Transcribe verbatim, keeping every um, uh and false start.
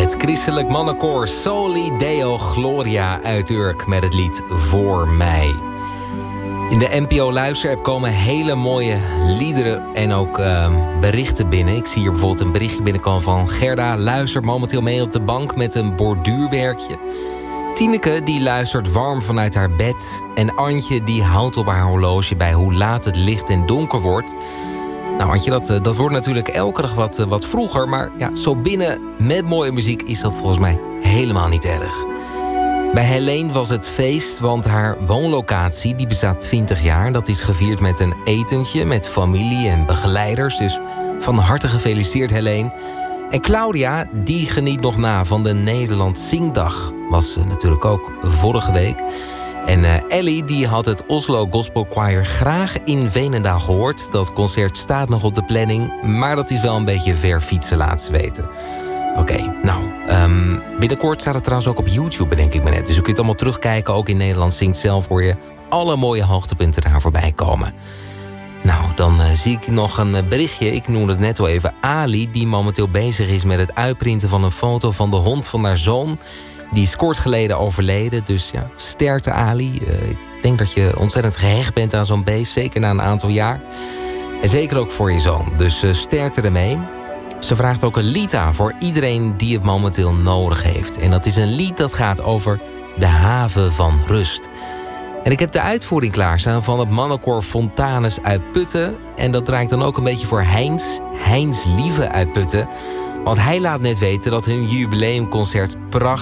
Het christelijk mannenkoor Soli Deo Gloria uit Urk met het lied Voor Mij. In de N P O Luister-app komen hele mooie liederen en ook uh, berichten binnen. Ik zie hier bijvoorbeeld een berichtje binnenkomen van Gerda. Luistert momenteel mee op de bank met een borduurwerkje. Tineke die luistert warm vanuit haar bed. En Antje die houdt op haar horloge bij hoe laat het licht en donker wordt. Nou Antje, dat, dat wordt natuurlijk elke dag wat, wat vroeger. Maar ja, zo binnen met mooie muziek is dat volgens mij helemaal niet erg. Bij Helene was het feest, want haar woonlocatie die bestaat twintig jaar. Dat is gevierd met een etentje met familie en begeleiders. Dus van harte gefeliciteerd Helene. En Claudia, die geniet nog na van de Nederland Zingdag. Was uh, natuurlijk ook vorige week. En uh, Ellie die had het Oslo Gospel Choir graag in Veenendaal gehoord. Dat concert staat nog op de planning, maar dat is wel een beetje ver fietsen, laat ze weten. Oké, okay, nou, um, binnenkort staat het trouwens ook op YouTube, denk ik me net. Dus je kunt het allemaal terugkijken, ook in Nederland Zingt zelf hoor je alle mooie hoogtepunten daar voorbij komen. Nou, dan uh, zie ik nog een berichtje. Ik noemde het net al even. Ali, die momenteel bezig is met het uitprinten van een foto van de hond van haar zoon. Die is kort geleden overleden. Dus ja, sterkte Ali. Uh, ik denk dat je ontzettend gehecht bent aan zo'n beest. Zeker na een aantal jaar. En zeker ook voor je zoon. Dus uh, sterkte ermee. Ze vraagt ook een lied aan voor iedereen die het momenteel nodig heeft. En dat is een lied dat gaat over de haven van rust. En ik heb de uitvoering klaarstaan van het mannenkoor Fontanus uit Putten. En dat draait dan ook een beetje voor Heinz, Heinz Lieve uit Putten. Want hij laat net weten dat hun jubileumconcert prachtig